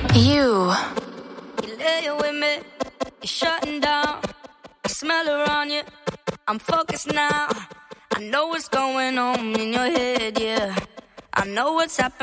You. You lay with me, you're shutting down. I smell her on you, I'm focused now. I know what's going on in your head, yeah. I know what's happening.